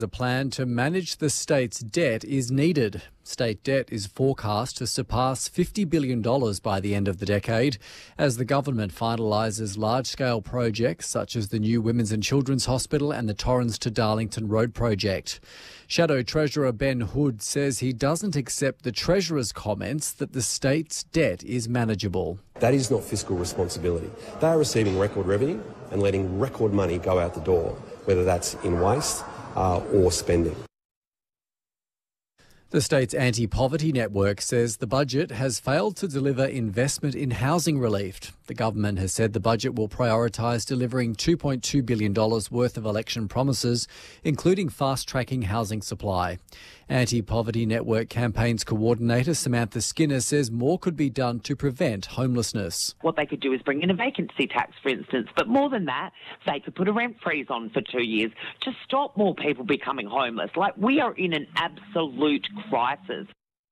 The plan to manage the state's debt is needed. State debt is forecast to surpass $50 billion by the end of the decade as the government finalises large-scale projects such as the new Women's and Children's Hospital and the Torrens to Darlington Road project. Shadow Treasurer Ben Hood says he doesn't accept the Treasurer's comments that the state's debt is manageable. That is not fiscal responsibility. They are receiving record revenue and letting record money go out the door, whether that's in waste or spending. The state's anti-poverty network says the budget has failed to deliver investment in housing relief. The government has said the budget will prioritise delivering $2.2 billion worth of election promises, including fast-tracking housing supply. Anti-Poverty Network Campaigns Coordinator Samantha Skinner says more could be done to prevent homelessness. What they could do is bring in a vacancy tax, for instance, but more than that, they could put a rent freeze on for 2 years to stop more people becoming homeless. Like, we are in an absolute crisis.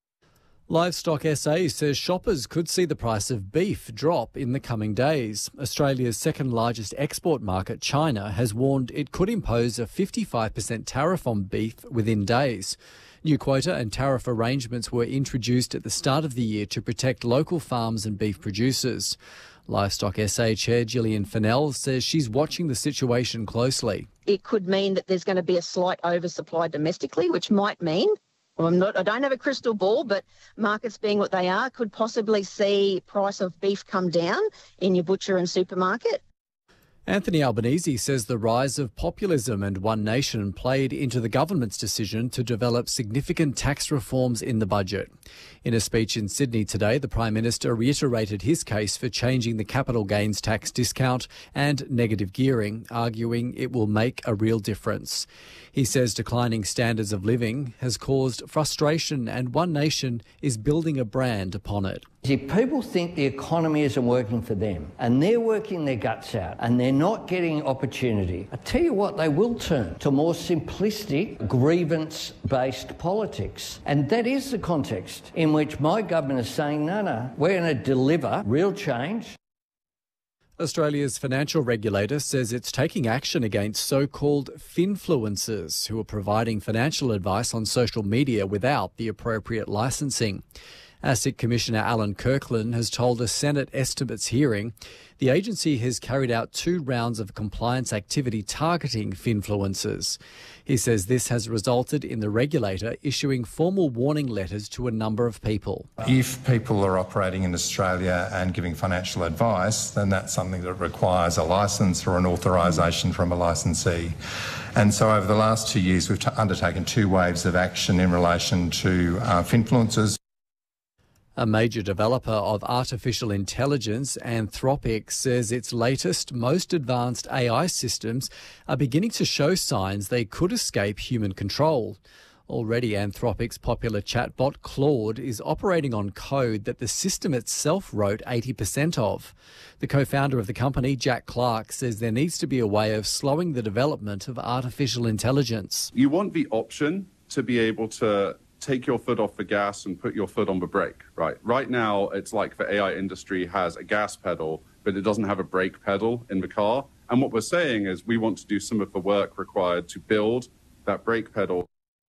Livestock SA says shoppers could see the price of beef drop in the coming days. Australia's second largest export market, China, has warned it could impose a 55% tariff on beef within days. New quota and tariff arrangements were introduced at the start of the year to protect local farms and beef producers. Livestock SA Chair Gillian Fennell says she's watching the situation closely. It could mean that there's going to be a slight oversupply domestically, which might mean, I don't have a crystal ball, but markets being what they are, could possibly see price of beef come down in your butcher and supermarket. Anthony Albanese says the rise of populism and One Nation played into the government's decision to develop significant tax reforms in the budget. In a speech in Sydney today, the Prime Minister reiterated his case for changing the capital gains tax discount and negative gearing, arguing it will make a real difference. He says declining standards of living has caused frustration and One Nation is building a brand upon it. If people think the economy isn't working for them and they're working their guts out and they're not getting opportunity, I tell you what, they will turn to more simplistic, grievance-based politics. And that is the context in which my government is saying, no, we're going to deliver real change. Australia's financial regulator says it's taking action against so-called finfluencers who are providing financial advice on social media without the appropriate licensing. ASIC Commissioner Alan Kirkland has told a Senate estimates hearing the agency has carried out 2 rounds of compliance activity targeting finfluencers. He says this has resulted in the regulator issuing formal warning letters to a number of people. If people are operating in Australia and giving financial advice, then that's something that requires a licence or an authorisation from a licensee. And so over the last 2 years, we've undertaken 2 waves of action in relation to finfluencers. A major developer of artificial intelligence, Anthropic, says its latest, most advanced AI systems are beginning to show signs they could escape human control. Already, Anthropic's popular chatbot Claude is operating on code that the system itself wrote 80% of. The co-founder of the company, Jack Clark, says there needs to be a way of slowing the development of artificial intelligence. You want the option to be able to take your foot off the gas and put your foot on the brake, right? Right now, it's like the AI industry has a gas pedal, but it doesn't have a brake pedal in the car. And what we're saying is we want to do some of the work required to build that brake pedal.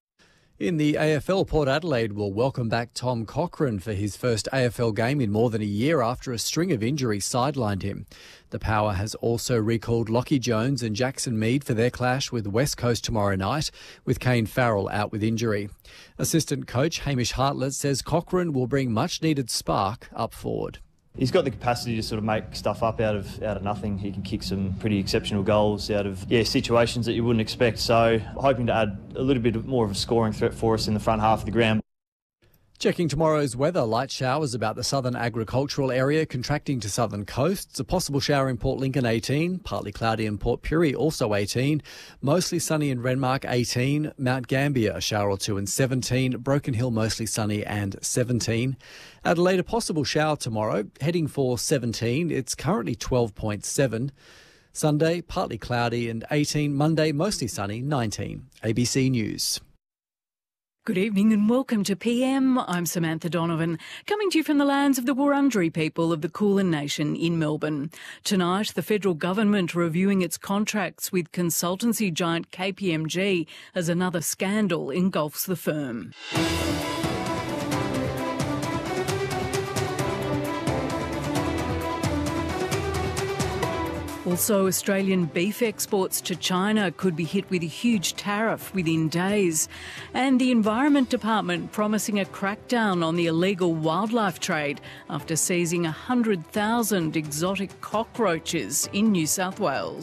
In the AFL, Port Adelaide will welcome back Tom Cochrane for his first AFL game in more than a year after a string of injuries sidelined him. The Power has also recalled Lockie Jones and Jackson Mead for their clash with West Coast tomorrow night, with Kane Farrell out with injury. Assistant coach Hamish Hartlett says Cochrane will bring much-needed spark up forward. He's got the capacity to sort of make stuff up out of nothing. He can kick some pretty exceptional goals out of situations that you wouldn't expect. So hoping to add a little bit more of a scoring threat for us in the front half of the ground. Checking tomorrow's weather, light showers about the southern agricultural area, contracting to southern coasts. A possible shower in Port Lincoln 18, partly cloudy in Port Pirie also 18, mostly sunny in Renmark 18, Mount Gambier a shower or 2 and 17, Broken Hill mostly sunny and 17. Adelaide a possible shower tomorrow, heading for 17, it's currently 12.7. Sunday partly cloudy and 18, Monday mostly sunny 19. ABC News. Good evening and welcome to PM. I'm Samantha Donovan, coming to you from the lands of the Wurundjeri people of the Kulin Nation in Melbourne. Tonight, the federal government reviewing its contracts with consultancy giant KPMG as another scandal engulfs the firm. Also, Australian beef exports to China could be hit with a huge tariff within days. And the Environment Department promising a crackdown on the illegal wildlife trade after seizing 100,000 exotic cockroaches in New South Wales.